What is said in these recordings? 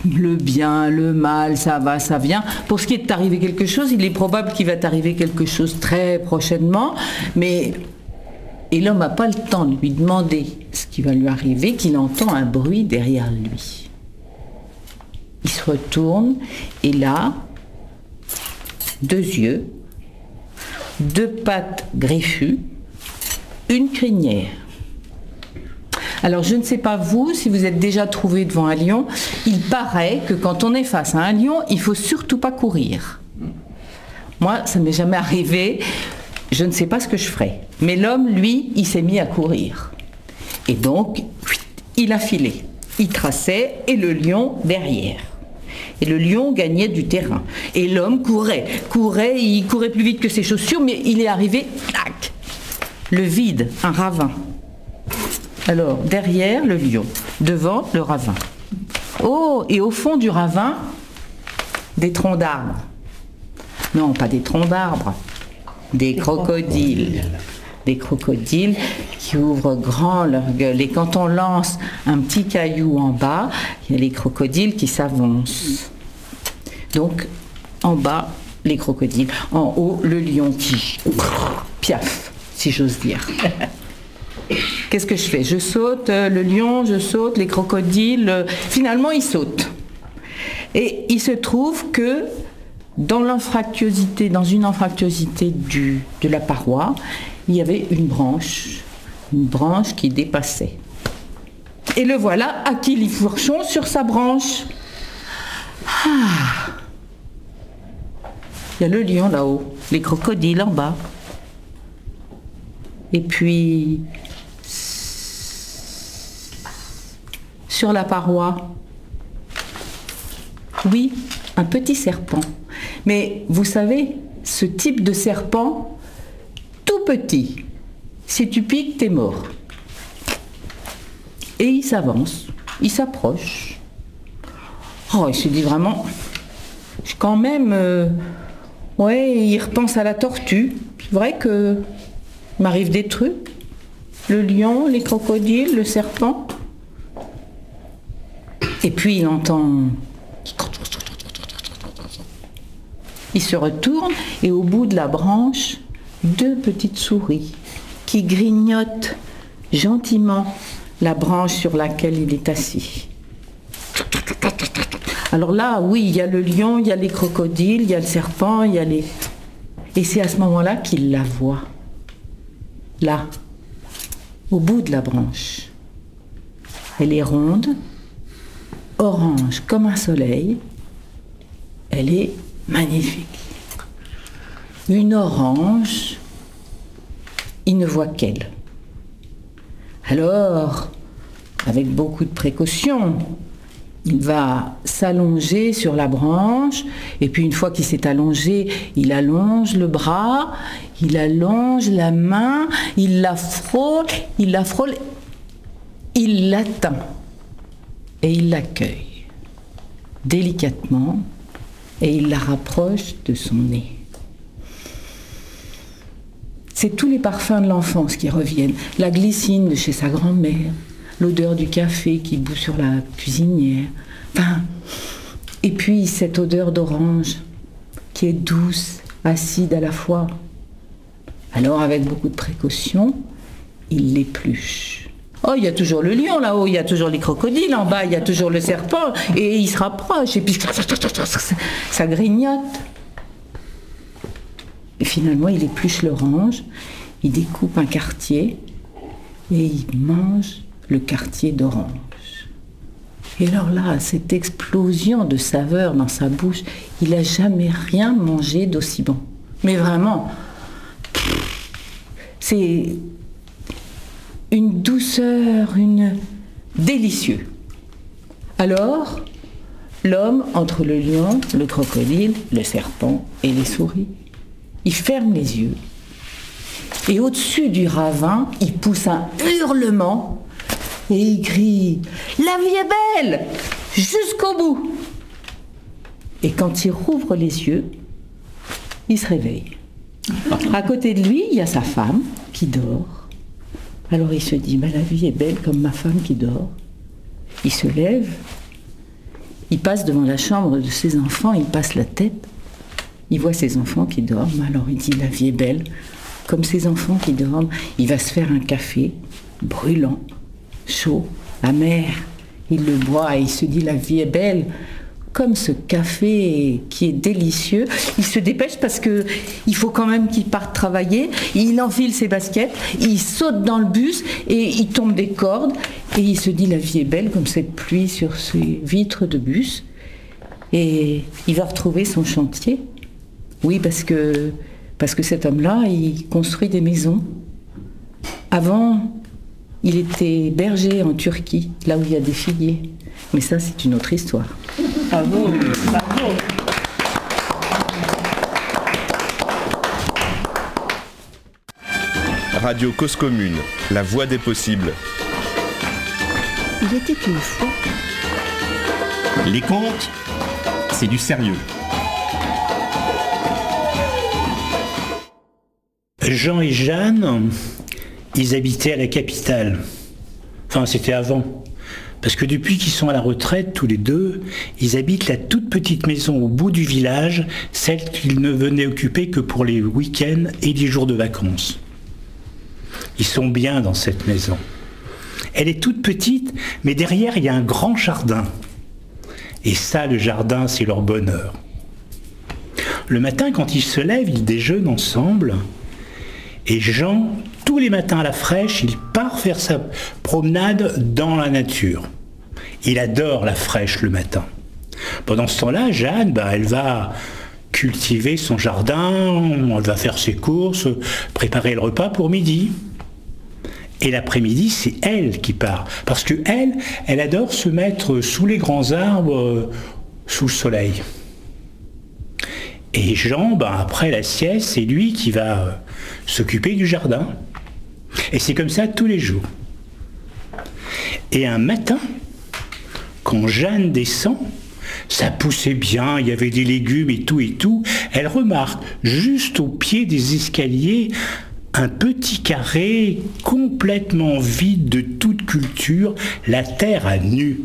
le bien, le mal, ça va, ça vient. Pour ce qui est de t'arriver quelque chose, il est probable qu'il va t'arriver quelque chose très prochainement, et l'homme n'a pas le temps de lui demander ce qui va lui arriver, qu'il entend un bruit derrière lui. Il se retourne, et là, 2 yeux, 2 pattes griffues, une crinière. Alors je ne sais pas vous, si vous êtes déjà trouvé devant un lion, il paraît que quand on est face à un lion, il ne faut surtout pas courir. Moi, ça ne m'est jamais arrivé, je ne sais pas ce que je ferais. Mais l'homme, lui, il s'est mis à courir. Et donc, il a filé. Il traçait, et le lion derrière. Et le lion gagnait du terrain. Et l'homme courait, il courait plus vite que ses chaussures, mais il est arrivé, tac, le vide, un ravin. Alors, derrière, le lion, devant, le ravin. Oh, et au fond du ravin, des troncs d'arbres. Non, pas des troncs d'arbres, des crocodiles. Des crocodiles qui ouvrent grand leur gueule. Et quand on lance un petit caillou en bas, il y a les crocodiles qui s'avancent. Donc, en bas, les crocodiles. En haut, le lion qui piaffe, si j'ose dire. Qu'est-ce que je fais? Je saute le lion, je saute les crocodiles. Finalement, ils sautent. Et il se trouve que dans une anfractuosité de la paroi, il y avait une branche qui dépassait. Et le voilà, à Quilifourchon sur sa branche. Ah. Il y a le lion là-haut, les crocodiles en bas. Et puis, sur la paroi, oui, un petit serpent. Mais vous savez, ce type de serpent, tout petit, si tu piques, t'es mort. Et il s'avance, il s'approche. Oh, il se dit vraiment, quand même, il repense à la tortue. C'est vrai que il m'arrive des trucs. Le lion, les crocodiles, le serpent. Et puis il entend... Il se retourne et au bout de la branche, 2 petites souris qui grignotent gentiment la branche sur laquelle il est assis. Alors là, oui, il y a le lion, il y a les crocodiles, il y a le serpent, il y a les... Et c'est à ce moment-là qu'il la voit. Là, au bout de la branche. Elle est ronde, orange comme un soleil. Elle est magnifique. Une orange, il ne voit qu'elle. Alors, avec beaucoup de précaution, il va s'allonger sur la branche, et puis une fois qu'il s'est allongé, il allonge le bras, il allonge la main, il la frôle, il l'atteint, et il l'accueille délicatement, et il la rapproche de son nez. C'est tous les parfums de l'enfance qui reviennent, la glycine de chez sa grand-mère, l'odeur du café qui bout sur la cuisinière, et puis cette odeur d'orange qui est douce, acide à la fois. Alors avec beaucoup de précaution, il l'épluche. Oh, il y a toujours le lion là-haut, il y a toujours les crocodiles en bas, il y a toujours le serpent, et il se rapproche, et puis ça grignote. Et finalement, il épluche l'orange, il découpe un quartier, et il mange le quartier d'orange. Et alors là, cette explosion de saveur dans sa bouche, il n'a jamais rien mangé d'aussi bon. Mais vraiment, c'est une douceur, une délicieux. Alors, l'homme, entre le lion, le crocodile, le serpent et les souris, il ferme les yeux. Et au-dessus du ravin, il pousse un hurlement et il crie « La vie est belle !» jusqu'au bout. Et quand il rouvre les yeux, il se réveille. À côté de lui, il y a sa femme qui dort. Alors il se dit « La vie est belle comme ma femme qui dort ». Il se lève il passe devant la chambre de ses enfants, il passe la tête, il voit ses enfants qui dorment, alors il dit la vie est belle, comme ces enfants qui dorment, il va se faire un café brûlant, chaud, amer, il le boit et il se dit la vie est belle, comme ce café qui est délicieux. Il se dépêche parce que il faut quand même qu'il parte travailler, il enfile ses baskets, il saute dans le bus et il tombe des cordes et il se dit la vie est belle comme cette pluie sur ses vitres de bus et il va retrouver son chantier. Oui, parce que cet homme-là, il construit des maisons. Avant, il était berger en Turquie, là où il y a des figuiers. Mais ça, c'est une autre histoire. Bravo, bravo. Radio Cause Commune, la voix des possibles. Il était une fois. Les contes, c'est du sérieux. Jean et Jeanne, ils habitaient à la capitale. Enfin, c'était avant. Parce que depuis qu'ils sont à la retraite, tous les deux, ils habitent la toute petite maison au bout du village, celle qu'ils ne venaient occuper que pour les week-ends et les jours de vacances. Ils sont bien dans cette maison. Elle est toute petite, mais derrière, il y a un grand jardin. Et ça, le jardin, c'est leur bonheur. Le matin, quand ils se lèvent, ils déjeunent ensemble. Et Jean, tous les matins à la fraîche, il part faire sa promenade dans la nature. Il adore la fraîche le matin. Pendant ce temps-là, Jeanne, elle va cultiver son jardin, elle va faire ses courses, préparer le repas pour midi. Et l'après-midi, c'est elle qui part. Parce que elle adore se mettre sous les grands arbres, sous le soleil. Et Jean, après la sieste, c'est lui qui va s'occuper du jardin. Et c'est comme ça tous les jours. Et un matin, quand Jeanne descend, ça poussait bien, il y avait des légumes et tout, elle remarque juste au pied des escaliers un petit carré complètement vide de toute culture, la terre à nu.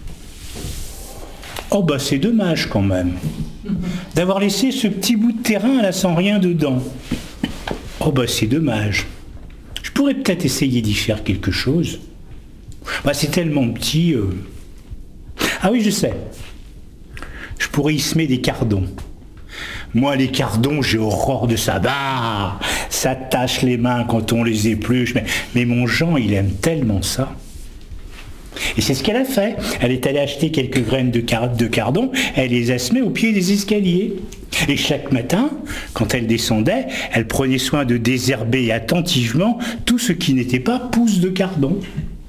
Oh c'est dommage quand même, d'avoir laissé ce petit bout de terrain là sans rien dedans. Oh c'est dommage. Je pourrais peut-être essayer d'y faire quelque chose. C'est tellement petit. Ah oui, je sais. Je pourrais y semer des cardons. Moi, les cardons, j'ai horreur de ça. Ça tâche les mains quand on les épluche. Mais mon Jean, il aime tellement ça. Et c'est ce qu'elle a fait. Elle est allée acheter quelques graines de cardon, elle les a semées au pied des escaliers. Et chaque matin, quand elle descendait, elle prenait soin de désherber attentivement tout ce qui n'était pas pousses de cardon.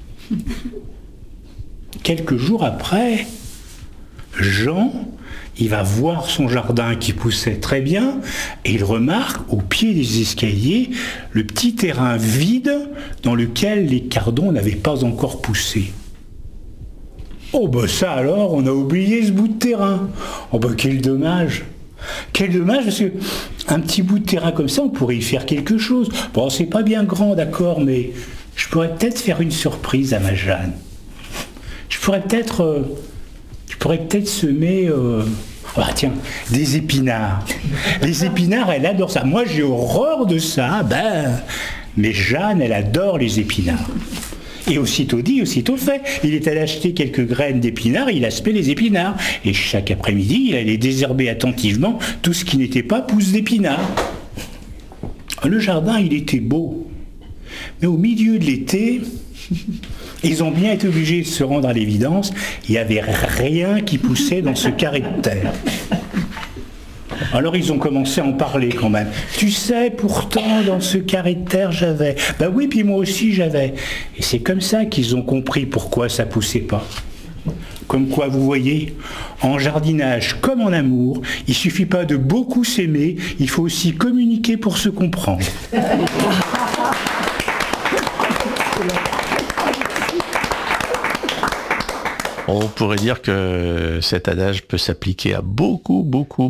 Quelques jours après, Jean, il va voir son jardin qui poussait très bien et il remarque au pied des escaliers le petit terrain vide dans lequel les cardons n'avaient pas encore poussé. Oh ça alors, on a oublié ce bout de terrain. Oh quel dommage. Quel dommage, parce que un petit bout de terrain comme ça, on pourrait y faire quelque chose. C'est pas bien grand, d'accord, mais je pourrais peut-être faire une surprise à ma Jeanne. Je pourrais peut-être semer... des épinards. Les épinards, elle adore ça. Moi, j'ai horreur de ça, mais Jeanne, elle adore les épinards. Et aussitôt dit, aussitôt fait. Il est allé acheter quelques graines d'épinards, il a semé les épinards. Et chaque après-midi, il allait désherber attentivement tout ce qui n'était pas pousse d'épinards. Le jardin, il était beau. Mais au milieu de l'été, ils ont bien été obligés de se rendre à l'évidence, il n'y avait rien qui poussait dans ce carré de terre. Alors ils ont commencé à en parler quand même. Tu sais, pourtant, dans ce carré de terre, j'avais... Oui, puis moi aussi, j'avais. Et c'est comme ça qu'ils ont compris pourquoi ça poussait pas. Comme quoi, vous voyez, en jardinage comme en amour, il suffit pas de beaucoup s'aimer, il faut aussi communiquer pour se comprendre. On pourrait dire que cet adage peut s'appliquer à beaucoup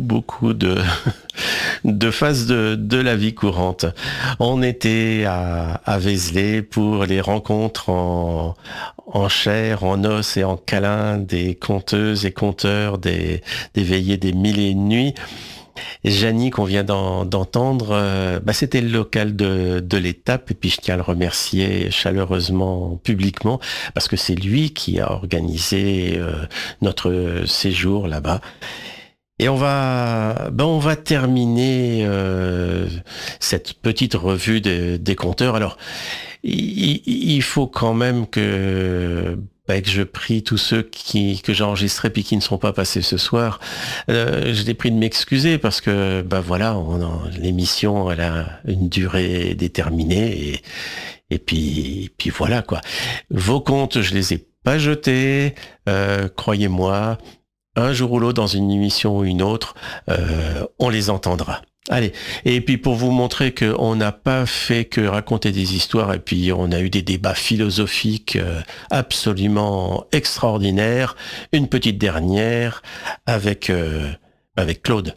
de phases de la vie courante. On était à Vézelay pour les rencontres en chair, en os et en câlin des conteuses et conteurs des veillées des mille et une nuits. Janie, qu'on vient d'entendre, c'était le local de l'étape, et puis je tiens à le remercier chaleureusement, publiquement, parce que c'est lui qui a organisé notre séjour là-bas. Et on va terminer cette petite revue des compteurs. Alors, il faut quand même que je prie tous ceux que j'ai enregistrés puis qui ne sont pas passés ce soir. Je les prie de m'excuser parce que l'émission elle a une durée déterminée et puis voilà quoi. Vos comptes, je les ai pas jetés, croyez-moi. Un jour ou l'autre, dans une émission ou une autre, on les entendra. Allez, et puis pour vous montrer qu'on n'a pas fait que raconter des histoires, et puis on a eu des débats philosophiques absolument extraordinaires, une petite dernière avec Claude.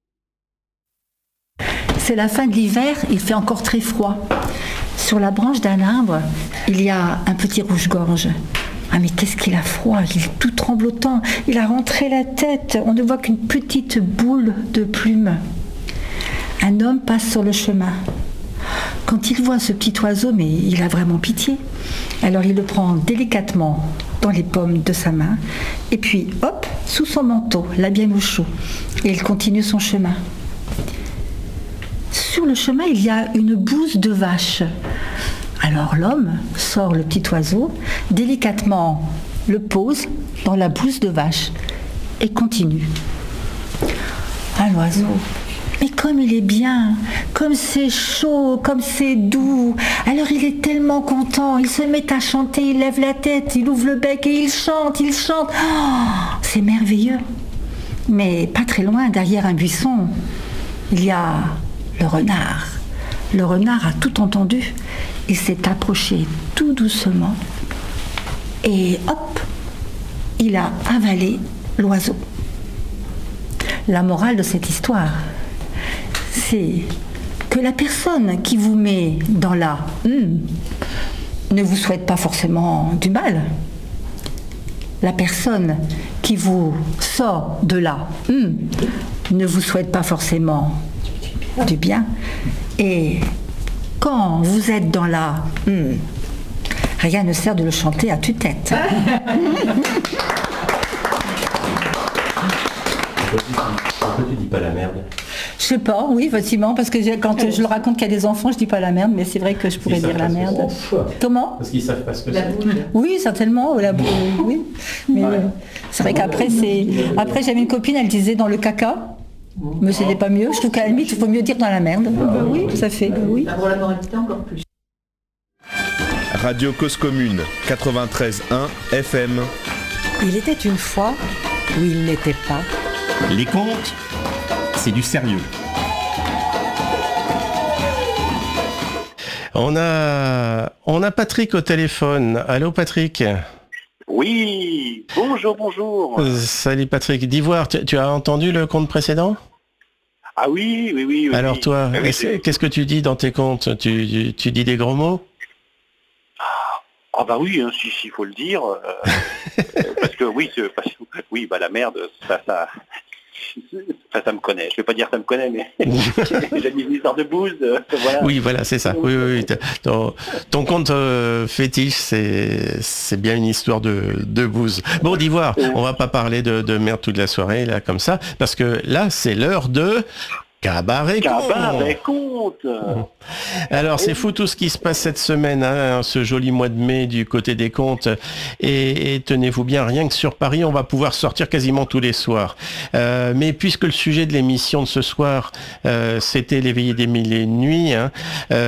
C'est la fin de l'hiver, il fait encore très froid. Sur la branche d'un arbre, il y a un petit rouge-gorge. Ah mais qu'est-ce qu'il a froid, il est tout tremblotant, il a rentré la tête, on ne voit qu'une petite boule de plumes. Un homme passe sur le chemin. Quand il voit ce petit oiseau, mais il a vraiment pitié. Alors il le prend délicatement dans les paumes de sa main, et puis hop, sous son manteau, là bien au chaud, et il continue son chemin. Sur le chemin, il y a une bouse de vache. Alors l'homme sort le petit oiseau, délicatement le pose dans la bouse de vache et continue. Ah l'oiseau, mais comme il est bien, comme c'est chaud, comme c'est doux, alors il est tellement content, il se met à chanter, il lève la tête, il ouvre le bec et il chante. Oh, c'est merveilleux. Mais pas très loin, derrière un buisson, il y a le renard. Le renard a tout entendu. Il s'est approché tout doucement et hop, il a avalé l'oiseau. La morale de cette histoire, c'est que la personne qui vous met dans la ne vous souhaite pas forcément du mal. La personne qui vous sort de là ne vous souhaite pas forcément du bien. Et quand vous êtes dans la rien ne sert de le chanter à tue-tête. Pourquoi tu dis pas la merde? Je sais pas, oui, effectivement, parce que quand je le raconte qu'il y a des enfants, je dis pas la merde, mais c'est vrai que je pourrais dire la merde. Comment? Parce qu'ils savent pas ce que c'est. Oui, certainement, oui. Mais c'est vrai qu'après, après j'avais une copine, elle disait dans le caca. Mais c'était pas mieux. Je trouve qu'à la limite, il faut mieux dire dans la merde. Oui, tout à fait. Oui. Pour la moralité, encore plus. Radio Cause Commune, 93.1 FM. Il était une fois où il n'était pas. Les contes, c'est du sérieux. On a Patrick au téléphone. Allô Patrick? Oui, bonjour. Salut Patrick. d'Ivoire, tu as entendu le conte précédent? Ah oui. Alors toi, qu'est-ce que tu dis dans tes contes? Tu dis des gros mots? Ah bah oui, si faut le dire. Parce que la merde, ça me connaît. Je vais pas dire ça me connaît, mais j'ai mis une histoire de bouse. Voilà. Oui, voilà, c'est ça. Oui. Ton conte fétiche, c'est bien une histoire de bouse. Bon, d'Ivoire, on va pas parler de merde toute la soirée, là, comme ça, parce que là, c'est l'heure de Cabaret Conte. Alors c'est fou tout ce qui se passe cette semaine, ce joli mois de mai du côté des contes. Et tenez-vous bien, rien que sur Paris, on va pouvoir sortir quasiment tous les soirs. Mais puisque le sujet de l'émission de ce soir, c'était les veillées des mille et une nuits,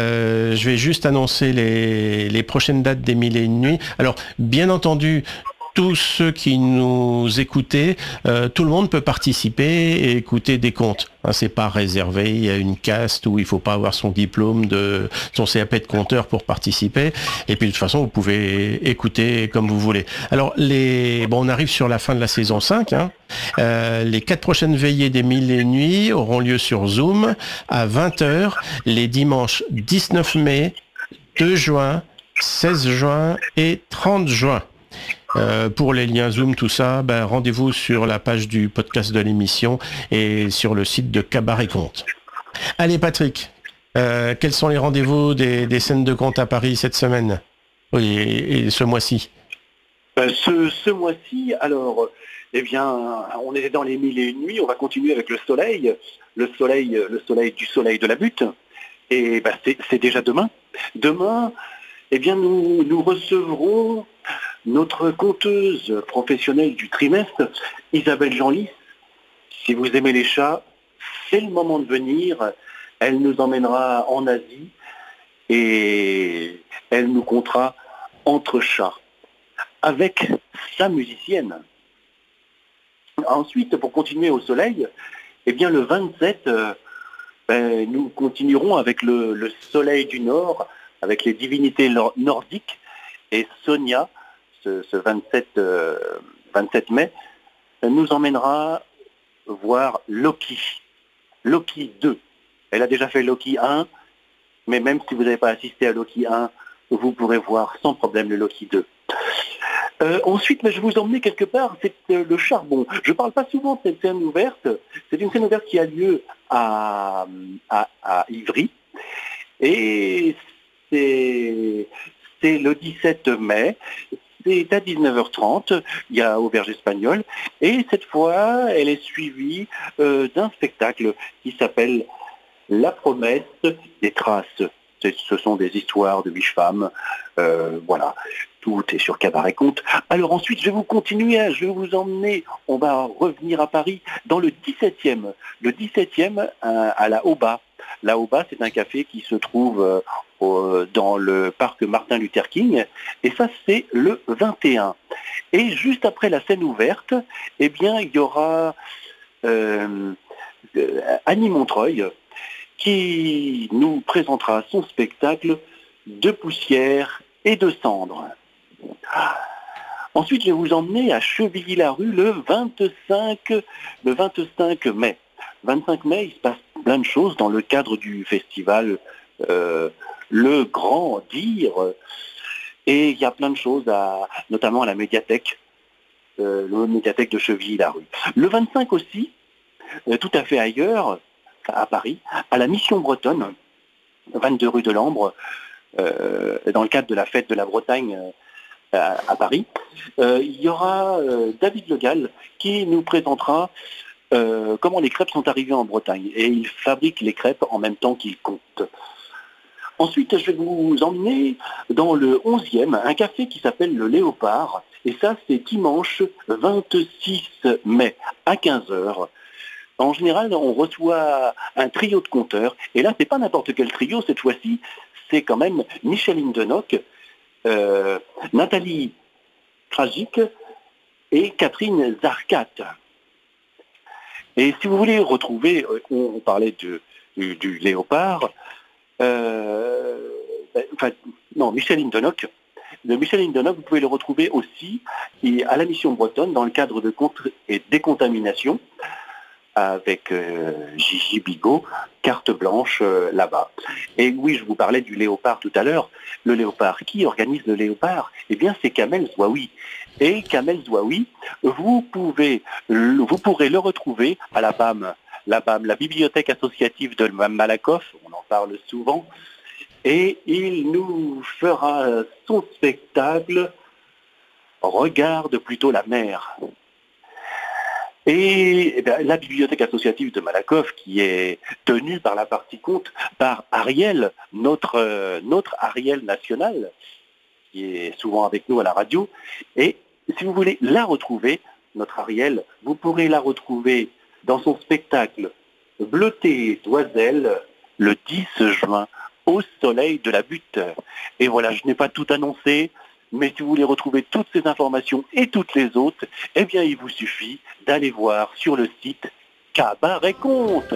je vais juste annoncer les prochaines dates des mille et une nuits. Alors bien entendu, tous ceux qui nous écoutaient, tout le monde peut participer et écouter des contes. Hein, c'est pas réservé, il y a une caste où il faut pas avoir son diplôme de son CAP de conteur pour participer. Et puis de toute façon, vous pouvez écouter comme vous voulez. Alors on arrive sur la fin de la saison 5. Hein. Les 4 prochaines veillées des 1000 et une nuits auront lieu sur Zoom à 20h les dimanches 19 mai, 2 juin, 16 juin et 30 juin. Pour les liens Zoom, tout ça, rendez-vous sur la page du podcast de l'émission et sur le site de Cabaret Conte. Allez Patrick, quels sont les rendez-vous des scènes de conte à Paris cette semaine et ce mois-ci? Ce mois-ci, alors, on est dans les 1000 et une nuits, on va continuer avec le soleil de la butte, et c'est déjà demain. Demain, nous recevrons notre conteuse professionnelle du trimestre, Isabelle Genlis. Si vous aimez les chats, c'est le moment de venir. Elle nous emmènera en Asie et elle nous contera Entre chats avec sa musicienne. Ensuite, pour continuer au soleil, le 27, nous continuerons avec le soleil du Nord, avec les divinités nordiques, et Sonia, ce 27 mai, nous emmènera voir Loki 2. Elle a déjà fait Loki 1, mais même si vous n'avez pas assisté à Loki 1, vous pourrez voir sans problème le Loki 2. Ensuite, je vais vous emmener quelque part, c'est le Charbon. Je ne parle pas souvent de cette scène ouverte. C'est une scène ouverte qui a lieu à Ivry. Et c'est le 17 mai. C'est à 19h30, il y a Auberge Espagnole. Et cette fois, elle est suivie d'un spectacle qui s'appelle La promesse des traces. Ce sont des histoires de biches femmes. Voilà, tout est sur Cabaret Conte. Alors ensuite, je vais vous emmener, on va revenir à Paris, dans le 17e. Le 17e à la Auba. La Auba, c'est un café qui se trouve dans le parc Martin Luther King. Et ça, c'est le 21. Et juste après la scène ouverte, il y aura Annie Montreuil, qui nous présentera son spectacle De poussière et de cendres. Ensuite, je vais vous emmener à Chevilly-la-Rue le 25 mai. 25 mai, il se passe plein de choses dans le cadre du festival Le Grand Dire. Et il y a plein de choses, notamment à la médiathèque, la médiathèque de Chevilly-la-Rue. Le 25 aussi, tout à fait ailleurs, à Paris, à la Mission Bretonne, 22 rue de Lambre, dans le cadre de la fête de la Bretagne à Paris, il y aura David Le Gall qui nous présentera comment les crêpes sont arrivées en Bretagne. Et il fabrique les crêpes en même temps qu'il compte. Ensuite, je vais vous emmener dans le 11e, un café qui s'appelle le Léopard. Et ça, c'est dimanche 26 mai à 15h. En général, on reçoit un trio de conteurs. Et là, c'est pas n'importe quel trio. Cette fois-ci, c'est quand même Micheline Denoc, Nathalie Tragic et Catherine Zarcat. Et si vous voulez retrouver, on parlait du Léopard, Micheline Denoc. Le Micheline Denoc, vous pouvez le retrouver aussi à la Mission Bretonne dans le cadre de contre et décontamination, avec Gigi Bigot, carte blanche là-bas. Et oui, je vous parlais du Léopard tout à l'heure. Le Léopard, qui organise le Léopard? Eh bien, c'est Kamel Zouaoui. Et Kamel Zouaoui, vous pourrez le retrouver à la BAM, la Bibliothèque associative de Malakoff, on en parle souvent, et il nous fera son spectacle « Regarde plutôt la mer ». Et la bibliothèque associative de Malakoff, qui est tenue par la partie conte, par Ariel, notre Ariel national, qui est souvent avec nous à la radio. Et si vous voulez la retrouver, notre Ariel, vous pourrez la retrouver dans son spectacle Bleuté Doiselle, le 10 juin, au Soleil de la Butte. Et voilà, je n'ai pas tout annoncé, Mais si vous voulez retrouver toutes ces informations et toutes les autres, eh bien il vous suffit d'aller voir sur le site Cabaret Conte.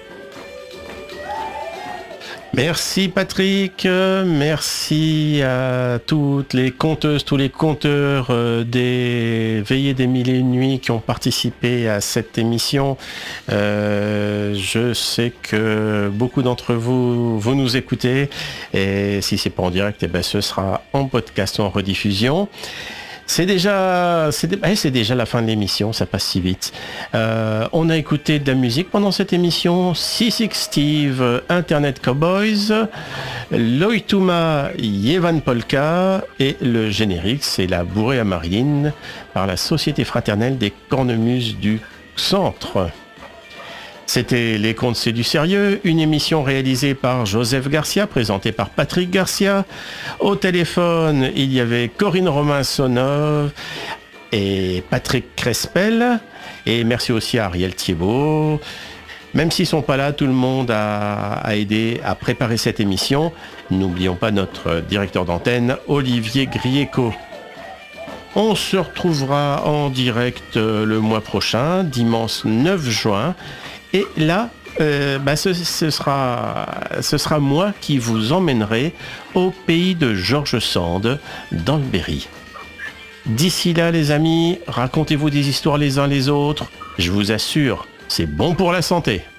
Merci Patrick, merci à toutes les conteuses, tous les conteurs des Veillées des Mille et Une Nuits qui ont participé à cette émission. Je sais que beaucoup d'entre vous nous écoutez, et si c'est pas en direct, eh ben, ce sera en podcast ou en rediffusion. C'est déjà la fin de l'émission, ça passe si vite. On a écouté de la musique pendant cette émission. C6 Steve, Internet Cowboys, Loituma, Yevan Polka, et le générique, c'est La Bourrée à Marilyn par la Société Fraternelle des Cornemuses du Centre. C'était Les Contes c'est du sérieux, une émission réalisée par Joseph Garcia, présentée par Patrick Garcia. Au téléphone, il y avait Corinne Romain-Sonov et Patrick Crespel. Et merci aussi à Ariel Thiebaud. Même s'ils ne sont pas là, tout le monde a aidé à préparer cette émission. N'oublions pas notre directeur d'antenne, Olivier Grieco. On se retrouvera en direct le mois prochain, dimanche 9 juin. Et là, ce sera moi qui vous emmènerai au pays de George Sand, dans le Berry. D'ici là, les amis, racontez-vous des histoires les uns les autres. Je vous assure, c'est bon pour la santé.